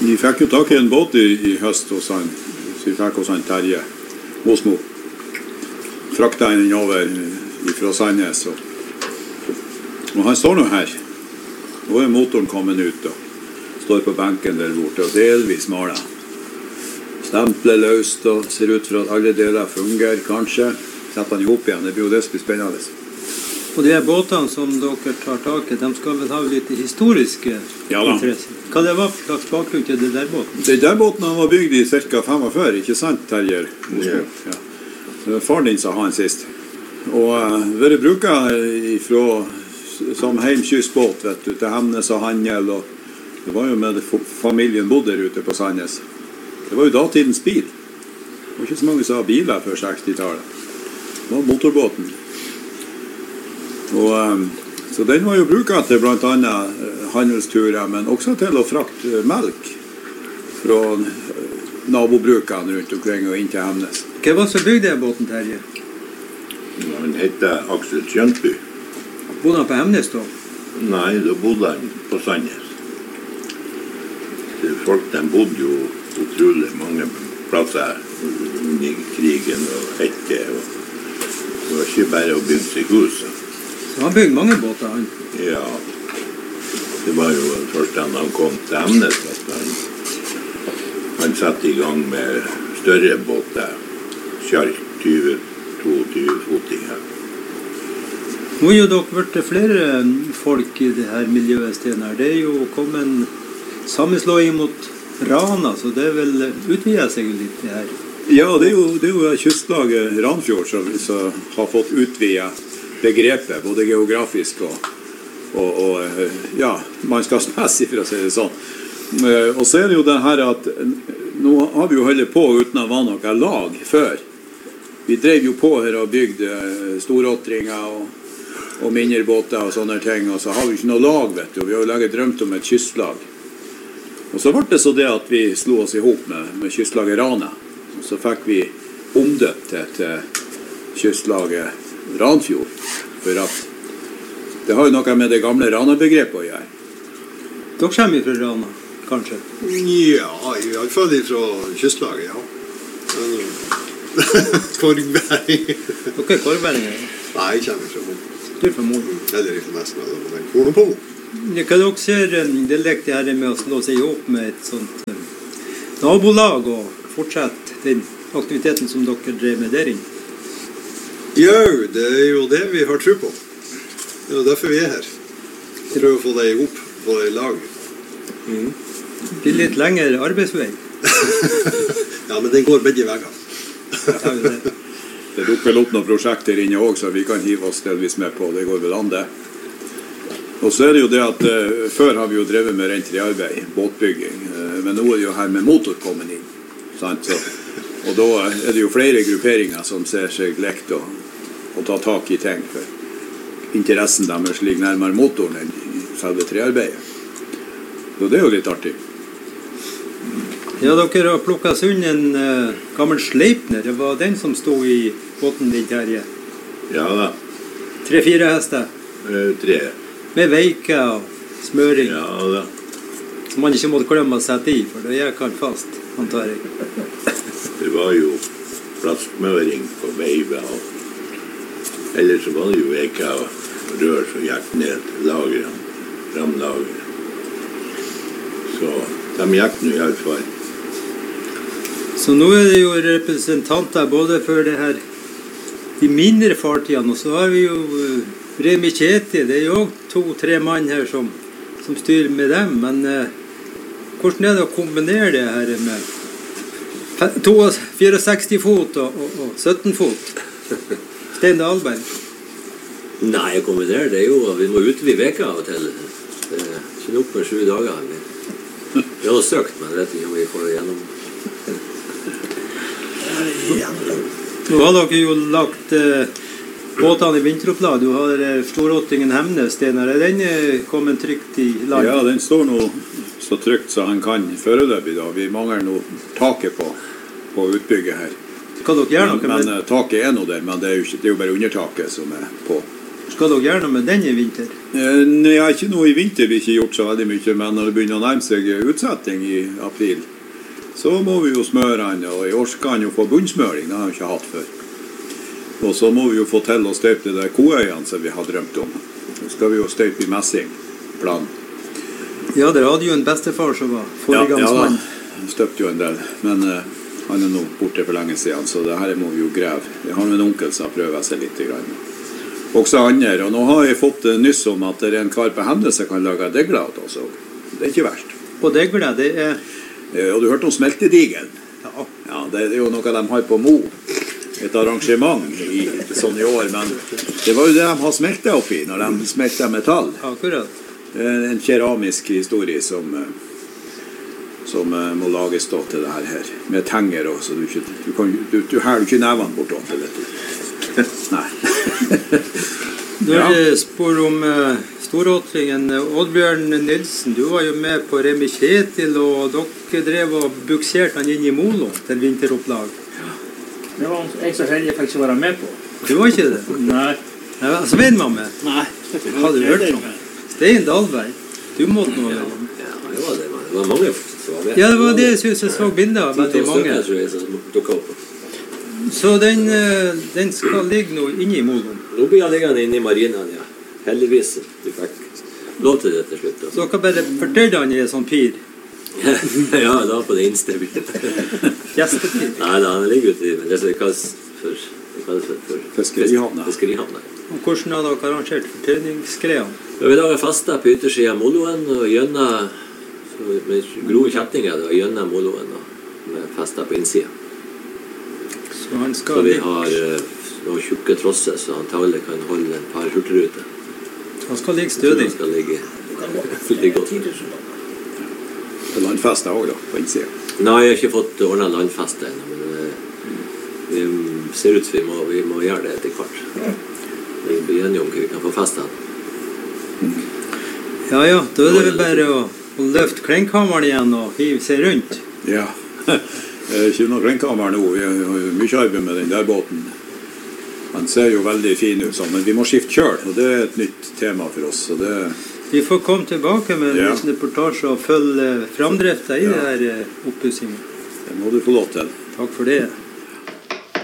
Vi fikk jo tak I en båt I høst hos han, så vi fikk hos han Terje Mosmo. Frakta den over fra Sandnes, og han står nå her. Nå motoren kommet ut og står på benken der borte, og delvis maler. Stempler løst og ser ut for at alle deler fungerer, kanskje. Setter han ihop igjen, det blir jo det som blir spennende. Og de her båtene som dere tar tak I, de skal vel ha litt historiske interesser. Hva det var for slags bakgrunn til det der båten? Det der båten var bygd I cirka 45, ikke sant, Terje? Ja. Faren din sa han sist. Og det bruker som heimkystbåt, vet du, til Hemnes og Handel, og det var jo med familien bodde der ute på Sandnes. Det var jo datidens bil. Det var ikke så mange som hadde biler før 60-tallet. Det var motorbåten. Og, så den var jo bruket til blant annet handelsturer, men også til å frakte melk fra nabobrukene rundt omkring og inn til Hemnes. Hva var så bygde båten, Terje? Han heter Aksel Kjøntby. Bodde han på Hemnes da? Nei, da bodde han på Sandnes. Folk de bodde jo utrolig mange plasser under krigen og etter. Og det var ikke bare å bygge seg hus. Så han bygde mange båter, han? Ja. Det var jo først da han kom til Hemnes at han satte I gang med større båter. Kjark 20-22 fotinger. Nå jo dere vært flere folk I det her miljøet stedet her. Det jo kommet en sammenslåing mot Rana, så det vel utvidet seg litt det her. Ja, det jo kystlaget Ranfjord som har fått utvidet begrepet, både geografisk og ja, mannskapsmessig for å si det sånn. Og så det jo det her at nå har vi jo holdt på uten å være noe lag før. Vi drev jo på her og bygde storåtringer og mindre båter og sånne ting, og så har vi ikke noe lag, vet du. Vi har jo laget drømt om et kystlag. Og så ble det så det at vi slo oss ihop med kystlaget Rana. Og så fikk vi omdøpt til kystlaget Ranfjord, for at det har jo noe med det gamle Rana-begrepet å gjøre. Dere kommer fra Rana, kanskje? Ja, I alle fall fra kystlaget, ja. Korgbæring. Dere korgbæringer? Nei, jeg kommer fra Mo. Du fra Mo? Eller fra nesten av den korn og på. Hva dere ser, det lekte her med å slå seg opp med et sånt nabolag og fortsette den aktiviteten som dere drev med der inne? Jo, det jo det vi har tro på. Det jo derfor vi her. Prøve å få det ihop, få det I lag. Det blir litt lengre arbeidsvei. Ja, men den går begge veger. Det dukker vel opp noen prosjekter inne også, så vi kan hive oss delvis med på. Det går vel an det. Og så det jo det at før har vi jo drevet med renteriarbeid, båtbygging, men nå det jo her med motor kommet inn. Sant? Så, og da det jo flere grupperinger som ser seg lekt å ta tak I ting, for interessen deres ligger nærmere motoren enn I selve trearbeidet. Så det jo litt artig. Ja, dere har plukket sund en gammel Sleipner. Det var den som stod I båten din, Terje. Ja da. 3-4 hester? 3. Med veike og smøring. Ja da. Som man ikke måtte glemme å sette I, for det gikk han fast, antar jeg. Det var jo plassmøring på veivet, og ellers så var det jo veike og rør som gikk ned lagene, framlagene. Så de gikk nå I alle fall. Så nå det jo representanter både for det her, de mindre fartidene, og så har vi jo Remi Kjeti, det jo 2-3 mann her som styrer med dem, men hvordan det å kombinere det her med 64 fot og 17 fot? Stein Dahlberg? Nei, jeg kombinerer det jo, vi må utvide veka av og til. Det ikke nok med 7 dager. Vi har søkt, men vet ikke om vi får det gjennom. Nå har dere jo lagt båtene I vinteropplag. Du har Storottingen Hemnes, Steinar. Den kommet trygt I land? Ja, den står nå så trygt så han kan foreløpig da. Vi mangler nå taket på utbygget her. Kan dere gjøre noe med? Men taket nå der, men det jo bare undertaket som på. Skal dere gjøre noe med den i vinter? Nei, ikke noe i vinter vi ikke gjort så veldig mye, men når det begynner å nærme seg utsetting i april, så må vi jo smøre den, og i år skal han jo få bunnsmøring, det har han ikke hatt før. Og så må vi jo få til å støpe de der koøyene som vi har drømt om. Så skal vi jo støpe i messing, planen. Ja, dere hadde jo en bestefar som var foregangsmann. Ja, han støpte jo en del, men han nå borte for lenge siden, så det her må vi jo greve. Vi har en onkel som prøver seg litt grann. Også andre, og nå har jeg fått nyss om at det en kar på Hende som kan lage degler også. Det ikke verst. Og degler, det og du hørte om smeltedigelen? Ja. Ja, det jo noe de har på Mo. Et arrangement sånn i år, men det var jo det de har smeltet oppi når de smeltet metall. Akkurat. Det en keramisk historie som må lages da til det her, med tenger også, du hæler ikke nevene bort da, vet du. Nei. Du spør om storåtringen Oddbjørn Nilsen, du var jo med på Remi Kjetil, og dere drev og bukserte han inn i Molo til vinteropplag. Det var jeg så heldig jeg fikk ikke være med på. Du var ikke det? Nei. Svein var med? Nei. Hadde du hørt om? Stein Dahlberg, du måtte noe med. Ja, det var det. Det var mange som var med. Ja, det var det jeg synes jeg så bilder av, veldig mange. Jeg tror jeg som dukket opp. Så den skal ligge nå inne i Molo? Nå blir jeg liggende inne i marinen, ja. Heldigvis. Du fikk lov til det til slutt. Så dere bare fortøyde han i en sånn pir? Ja, da på det innste blir Gjestepir? Nei, han ligger ute i det som kalles for Fiskerihavna. Og hvordan har dere arrangert fortøyningsgreiene? Vi lager fasta på yttersiden av Moloen, og gjennom med grove kjettinger, og gjennom Moloen, med festa på innsiden. Så vi har noen tjukke trosser, så antagelig kan holde en par hurtigruter. Han skal ligge stødig. Han skal ligge godt. Det landfestet også da, på innsiden. Nei, jeg har ikke fått ordnet landfeste ennå, men vi ser ut som vi må gjøre det etter hvert. Vi blir enige om hva vi kan få festet. Ja, da er det vel bare å løfte klenkhammeren igjen og hive seg rundt. Ja, ikke noe klenkhammer nå, vi har jo mye arbeid med den der båten. Han ser jo veldig fin ut, men vi må skifte kjøl, og det er et nytt tema for oss. Så det vi får komme tilbake med en liten reportasje og følge framdriften i det her oppussingen. Det må du få lov til. Takk for det.